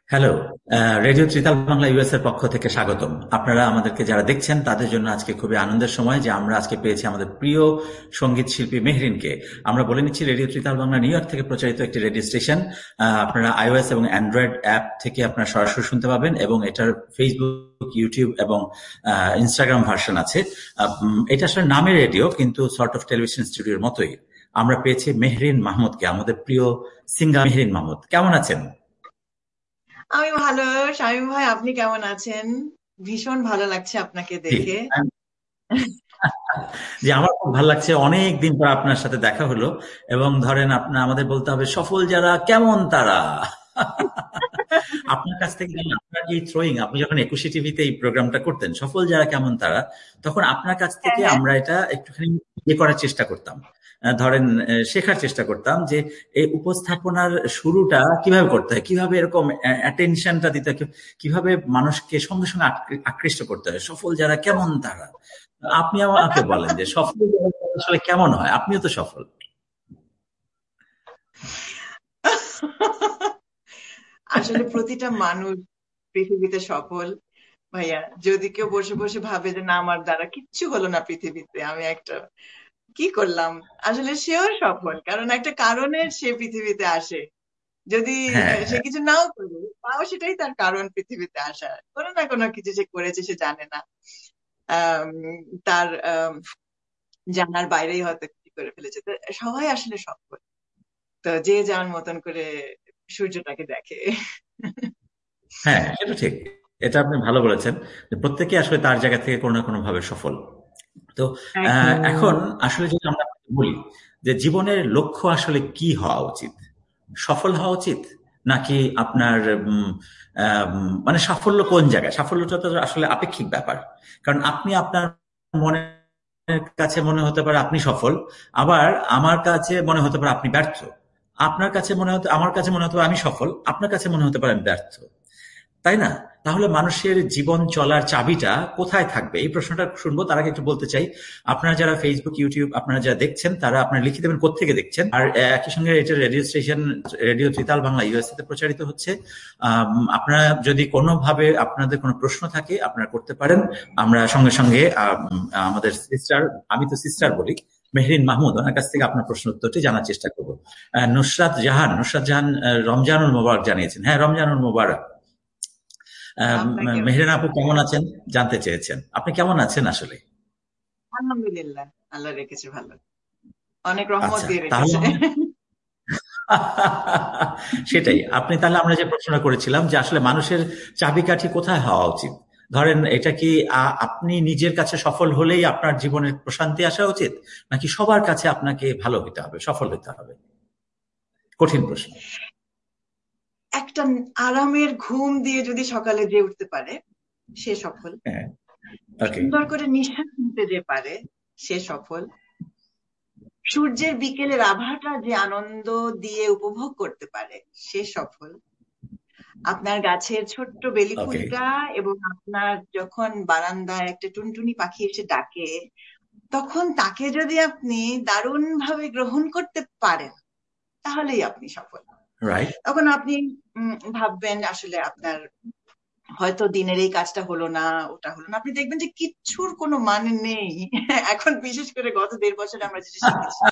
Hello. Radio tritaal Bangla US এর পক্ষ থেকে স্বাগতম। আপনারা আমাদেরকে যারা দেখছেন তাদের জন্য আজকে খুবই আনন্দের সময় যে আমরা আজকে পেয়েছি আমাদের প্রিয় সঙ্গীত শিল্পী মেহরিনকে। আমরা বলে নিচ্ছি, radio tritaal Bangla new York থেকে প্রচারিত একটি রেডিও স্টেশন। আপনারা আইওএস এবং অ্যান্ড্রয়েড অ্যাপ থেকে আপনারা সরাসরি শুনতে পাবেন এবং এটার ফেসবুক, ইউটিউব এবং ইনস্টাগ্রাম ভার্সন আছে। এটা আসলে নামে রেডিও, কিন্তু সর্ট অফ টেলিভিশন স্টুডিওর মতোই। আমরা পেয়েছি মেহরিন মাহমুদকে, আমাদের প্রিয় সিঙ্গার মেহরিন মাহমুদ। কেমন আছেন? আমি ভালো। শামীম ভাই, আপনি কেমন আছেন? ভীষণ ভালো লাগছে আপনাকে জি। দেখে। জি, আমার খুব ভালো লাগছে। অনেক দিন পর আপনার সাথে দেখা হলো এবং ধরেন আমাদের বলতে হবে সফল যারা কেমন তারা। আপনার কাছ থেকে যেন আপনার এই থ্রোয়িং, আপনি যখন একুশে টিভিতে এই প্রোগ্রামটা করতেন সফল যারা কেমন তারা, তখন আপনার কাছ হ্যাঁ, থেকে হ্যাঁ। আমরা এটা একটুখানি ইয়ে করার চেষ্টা করতাম। ধরেন শেখার চেষ্টা করতাম যে এই উপস্থাপনার শুরুটা কিভাবে করতে হয়, কিভাবে এরকম অ্যাটেনশনটা দিতে হয়, কিভাবে মানুষকে সঙ্গে সঙ্গে আকৃষ্ট করতে হয়, সফল যারা কেমন তারা। আপনি আমাকে বলেন যে সফল আসলে কেমন হয়? আপনিও তো সফল। আসলে প্রতিটা মানুষ পৃথিবীতে সফল ভাইয়া। যদি কেউ বসে বসে ভাবে যে না, আমার দ্বারা কিচ্ছু হলো না পৃথিবীতে, আমি একটা কি করলাম, আসলে সেও সফল, কারণ একটা কারণে সে পৃথিবীতে আসে। যদি হ্যাঁ, সে হ্যাঁ। কিছু নাও করে, তাও সেটাই তার কারণ পৃথিবীতে আসার। কোনো না কোনো কিছু সে করেছে, সে জানে না। আম, তার জানার বাইরেই হয়তো কিছু করে ফেলেছে। তো সবাই আসলে সফল। তো যে যার মতন করে সূর্যটাকে দেখে। হ্যাঁ, সেটা ঠিক। এটা আপনি ভালো বলেছেন যে প্রত্যেকে আসলে তার জায়গা থেকে কোনো না কোনো ভাবে সফল। তো এখন একদম। আসলে যদি আমরা বলি যে জীবনের লক্ষ্য আসলে কি হওয়া উচিত, সফল হওয়া উচিত নাকি আপনার উম, মানে সাফল্য কোন জায়গায়? সাফল্যটা তো আসলে আপেক্ষিক ব্যাপার। কারণ আপনি আপনার মনের কাছে মনে হতে পারে আপনি সফল, আবার আমার কাছে মনে হতে পারে আপনি ব্যর্থ। আপনার কাছে মনে হতে আমার কাছে মনে হতে পারে আমি সফল, আপনার কাছে মনে হতে পারে আমি ব্যর্থ। তাই না? তাহলে মানুষের জীবন চলার চাবিটা কোথায় থাকবে, এই প্রশ্নটা শুনবো। তার আগে একটু বলতে চাই, আপনারা যারা ফেসবুক, ইউটিউব আপনারা যারা দেখছেন তারা আপনারা লিখে দেবেন কোত্থেকে দেখছেন। আর একই সঙ্গে এটা radio station, radio tritaal Bangla USA তে প্রচারিত হচ্ছে। আপনারা যদি কোনোভাবে আপনাদের কোনো প্রশ্ন থাকে আপনারা করতে পারেন। আমরা সঙ্গে সঙ্গে আমাদের সিস্টার, আমি তো সিস্টার বলি, মেহরিন মাহমুদ, ওনার কাছ থেকে আপনার প্রশ্ন উত্তরটি জানার চেষ্টা করবো। নুসরাত জাহান রমজানুল মোবারক জানিয়েছেন। হ্যাঁ, রমজানুল মোবারক। আপনাকে মেহরিন আপু কেমন আছেন জানতে চেয়েছেন। আপনি কেমন আছেন আসলে? আলহামদুলিল্লাহ, আল্লাহ রেখেছে ভালো। অনেক রহমত আচ্ছা, দিয়ে তাহলে রেখেছে। সেটাই। আপনি তাহলে, আমরা যে প্রশ্নটা করেছিলাম যে আসলে মানুষের চাবিকাঠি কোথায় হওয়া উচিত, ধরেন এটা কি আপনি নিজের কাছে সফল হলেই আপনার জীবনের প্রশান্তি আসা উচিত, নাকি সবার কাছে আপনাকে ভালো হতে হবে, সফল হতে হবে? কঠিন প্রশ্ন। একটা আরামের ঘুম দিয়ে যদি সকালে যে উঠতে পারে, সে সফল। হ্যাঁ। ওকে। সুন্দর করে নিঃশ্বাস নিতে যে পারে, সে সফল। সূর্যের বিকেলের আভাটা যে আনন্দ দিয়ে উপভোগ করতে পারে, সে সফল। আপনার গাছের ছোট্ট বেলি ওকে। ফুলটা, এবং আপনার যখন বারান্দায় একটা টুনটুনি পাখি এসে ডাকে, তখন তাকে যদি আপনি দারুণ ভাবে গ্রহণ করতে পারেন, তাহলেই আপনি সফল। রাইট। তখন আপনি ভাববেন আসলে আপনার হয়তো দিনের এই কাজটা হলো না, ওটা হলো না, আপনি দেখবেন যে কিচ্ছুর কোনো মানে নেই। এখন বিশেষ করে গত 1.5 বছরে আমরা যেটা শিখেছি,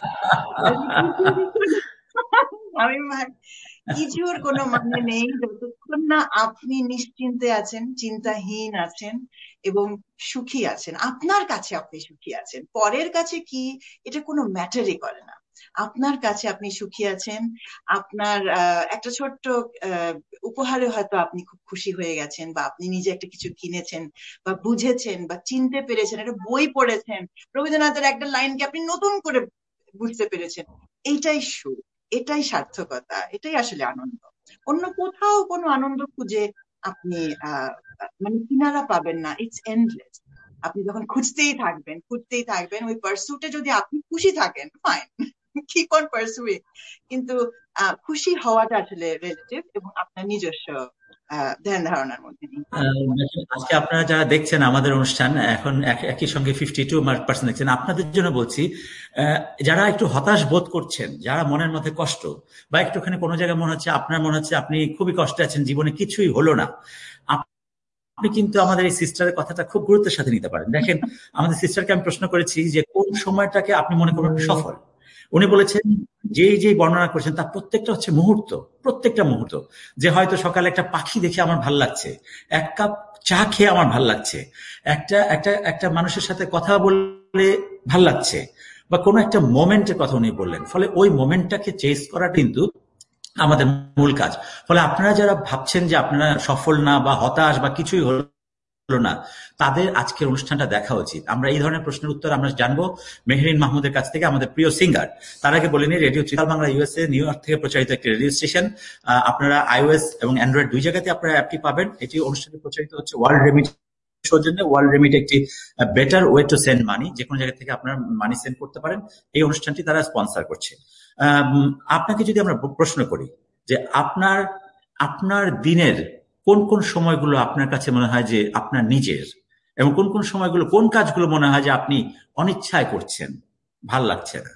আমি ভাই, কিছুর কোনো মানে নেই যতক্ষণ না আপনি নিশ্চিন্তে আছেন, চিন্তাহীন আছেন, এবং সুখী আছেন। আপনার কাছে আপনি সুখী আছেন, পরের কাছে কি, এটা কোনো ম্যাটারই করে না। আপনার কাছে আপনি সুখী আছেন। আপনার একটা ছোট্ট আহ, উপহারে হয়তো আপনি খুব খুশি হয়ে গেছেন, বা আপনি নিজে একটা কিছু কিনেছেন, বা বুঝেছেন, বা চিনতে পেরেছেন, একটা বই পড়েছেন, রবীন্দ্রনাথের একটা লাইনকে আপনি নতুন করে বুঝতে পেরেছেন। এইটাই সুখ, এটাই সার্থকতা, এটাই আসলে আনন্দ। অন্য কোথাও কোনো আনন্দ খুঁজে আপনি আহ মানে কিনারা পাবেন না। It's endless. আপনি যখন খুঁজতেই থাকবেন, খুঁজতেই থাকবেন, ওই পার্সুটে যদি আপনি খুশি থাকেন, ফাইন, কিপ অন পার্সুইং। কিন্তু খুশি হওয়াটা আসলে রিলেটিভ এবং আপনার নিজস্ব ধ্যান ধারণার মধ্যে নেই। দেখেন, আজকে আপনারা যারা দেখছেন আমাদের অনুষ্ঠান এখন একই সঙ্গে 52% দেখছেন, আপনাদের জন্য বলছি, যারা একটু হতাশ বোধ করছেন, যারা মনের মধ্যে কষ্ট বা একটুখানি কোনো জায়গায় মনে হচ্ছে, আপনার মনে হচ্ছে আপনি খুবই কষ্টে আছেন, জীবনে কিছুই হলো না, আপনি কিন্তু আমাদের এই সিস্টারের কথাটা খুব গুরুত্বের সাথে নিতে পারেন। দেখেন, আমাদের সিস্টারকে আমি প্রশ্ন করেছি যে কোন সময়টাকে আপনি মনে করেন সফল। উনি বলেছেন যেই বর্ণনা করেছেন তার প্রত্যেকটা হচ্ছে মুহূর্ত, প্রত্যেকটা মুহূর্ত। যে হয়তো সকালে একটা পাখি দেখে আমার ভাল লাগছে, এক কাপ চা খেয়ে আমার ভাল লাগছে, একটা একটা একটা মানুষের সাথে কথা বললে ভাল লাগছে, বা কোনো একটা মোমেন্টের কথা উনি বললেন। ফলে ওই মোমেন্টটাকে চেস করা কিন্তু আমাদের মূল কাজ। ফলে আপনারা যারা ভাবছেন যে আপনারা সফল না বা হতাশ বা কিছুই হলো না, তাদের আজকের অনুষ্ঠানটা দেখা উচিত। আমরা এই ধরনের প্রশ্নের উত্তর আমরা জানবো মেহরিন মাহমুদের কাছ থেকে, আমাদের প্রিয় সিঙ্গার। তার আগে বলিনি, radio tritaal Bangla USA new York থেকে প্রচারিত একটি রেডিও স্টেশন। আপনারা iOS এবং অ্যান্ড্রয়েড দুই জায়গাতে আপনারা অ্যাপটি পাবেন। এটি অনুষ্ঠানে প্রচারিত হচ্ছে ওয়ার্ল্ড রেমিট সৌজন্য। ওয়ার্ল্ড রেমিট একটি better way to send money, যে কোনো জায়গা থেকে আপনারা মানি সেন্ড করতে পারেন। এই অনুষ্ঠানটি তারা স্পন্সর করছে। আপনাকে যদি আমরা প্রশ্ন করি যে আপনার আপনার দিনের কোন কোন সময়গুলো আপনার কাছে মনে হয় যে আপনার নিজের, এবং কোন কোন সময়গুলো, কোন কাজগুলো মনে হয় যে আপনি অনিচ্ছায় করছেন, ভাল লাগছে না?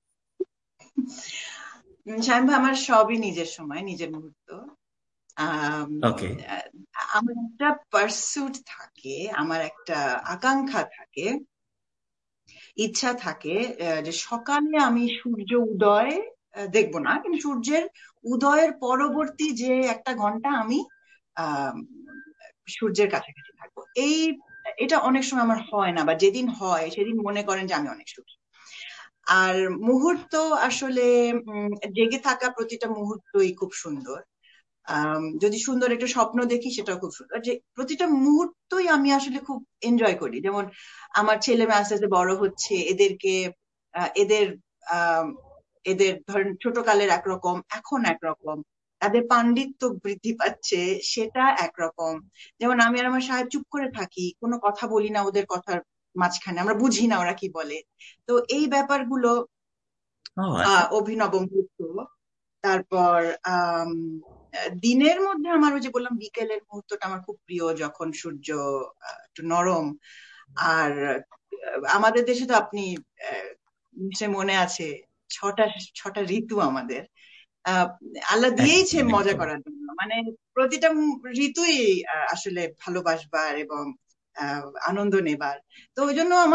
শামীম ভাই, আমার সবই নিজের সময়, নিজের মুহূর্ত। আম, ওকে। আহ, আমার একটা পারসুট থাকে, আমার একটা আকাঙ্ক্ষা থাকে, ইচ্ছা থাকে, যে সকালে আমি সূর্য উদয় দেখবো না, কিন্তু সূর্যের উদয়ের পরবর্তী যে একটা ঘন্টা আমি আহ সূর্যের কাছাকাছি থাকবো। এটা অনেক সময় আমার হয় না, বা যেদিন হয় সেদিন মনে করেন যে আমি অনেক সুখী। আর মুহূর্ত আসলে জেগে থাকা প্রতিটা মুহূর্তই খুব সুন্দর। যদি সুন্দর একটা স্বপ্ন দেখি সেটাও খুব সুন্দর। যে প্রতিটা মুহূর্তই আমি আসলে খুব এনজয় করি। যেমন আমার ছেলে মেয়ে আস্তে আস্তে বড় হচ্ছে, এদেরকে এদের আহ এদের ধরেন ছোট কালের একরকম, এখন একরকম, তাদের পাণ্ডিত্য বৃদ্ধি পাচ্ছে, সেটা একরকম। যেমন আমি আর আমার সাহেব চুপ করে থাকি, কোনো কথা বলি না ওদের কথার মাঝখানে, আমরা বুঝি না ওরা কি বলে। তো এই ব্যাপারগুলো ও আচ্ছা। অভিনব মুহূর্ত। তারপর দিনের মধ্যে আমার ওই যে বললাম বিকেলের মুহূর্তটা আমার খুব প্রিয়, যখন সূর্য একটু নরম। আর আমাদের দেশে তো আপনি নিশ্চয় মনে আছে, ছটা ছটা ঋতু আমাদের। আহ আল্লাহ দিয়েইছে একদম মজা একদম। করার জন্য, মানে প্রতিটা ঋতুই আসলে ভালোবাসবার এবং আনন্দ নেবার। তো ওই জন্য